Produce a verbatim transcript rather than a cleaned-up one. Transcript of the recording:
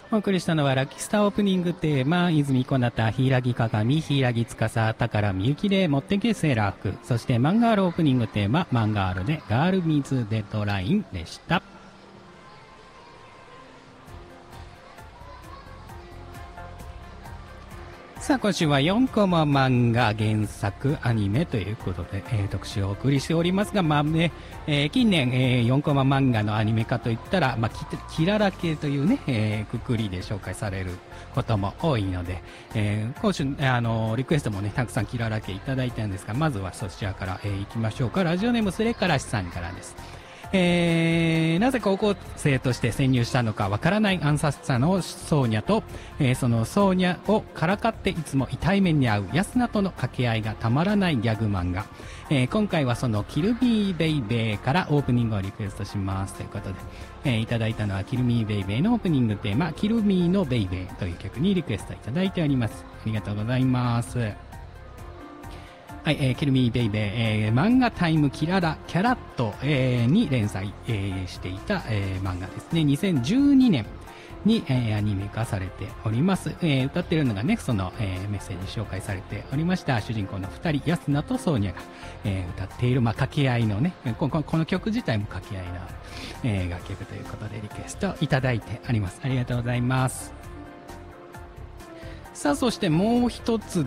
お送りしたのはラッキースターオープニングテーマ、泉小なた、柊鏡、柊司、宝みゆきで持ってけセーラー服、そしてマンガールオープニングテーマ、マンガールでガールミーズデッドラインでした。さあ今週はよんコマ漫画原作アニメということで、えー、特集をお送りしておりますが、まあね、えー、近年、えー、よんコマ漫画のアニメ化といったら、まあ、キララ系というね、えー、くくりで紹介されることも多いので、えー、今週、あのー、リクエストもね、たくさんキララ系いただいたんですが、まずはそちらから、えー、いきましょうか。ラジオネームスレカラシさんからです。えー、なぜ高校生として潜入したのかわからない暗殺者のソーニャと、えー、そのソーニャをからかっていつも痛い目に遭うヤスナとの掛け合いがたまらないギャグ漫画、えー、今回はそのキルミーベイベーからオープニングをリクエストしますということで、えー、いただいたのはキルミーベイベーのオープニングテーマキルミーのベイベーという曲にリクエストいただいております。ありがとうございます。はい、えー、キルミーベイベー、えー、漫画タイムキララキャラット、えー、に連載、えー、していた、えー、漫画ですね。にせんじゅうにねんに、えー、アニメ化されております。えー、歌ってるのがね、その、えー、メッセージ紹介されておりました主人公の二人、ヤスナとソーニャが、えー、歌っている、まあ、掛け合いのね、こ, この曲自体も掛け合いの、えー、楽曲ということでリクエストいただいております。ありがとうございます。さあそしてもう一つ